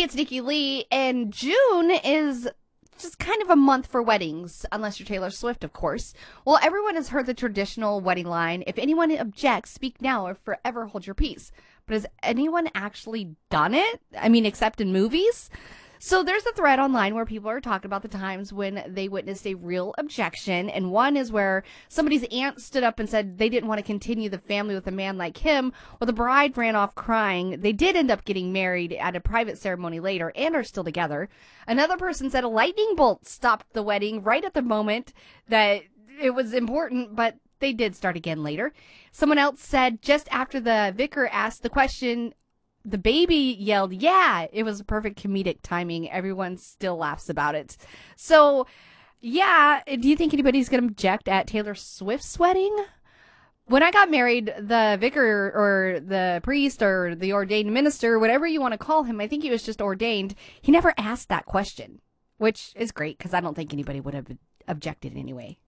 it's Nikki Lee, and June is just kind of a month for weddings, unless you're Taylor Swift, of course. Well, everyone has heard the traditional wedding line, if anyone objects, speak now or forever hold your peace. But has anyone actually done it? I mean, except in movies? So there's a thread online where people are talking about the times when they witnessed a real objection. And one is where somebody's aunt stood up and said they didn't want to continue the family with a man like him. Well, the bride ran off crying. They did end up getting married at a private ceremony later and are still together. Another person said a lightning bolt stopped the wedding right at the moment that it was important, but they did start again later. Someone else said just after the vicar asked the question, the baby yelled, yeah, it was perfect comedic timing. Everyone still laughs about it. So, yeah, do you think anybody's going to object at Taylor Swift's wedding? When I got married, the vicar or the priest or the ordained minister, whatever you want to call him, I think he was just ordained. He never asked that question, which is great because I don't think anybody would have objected anyway.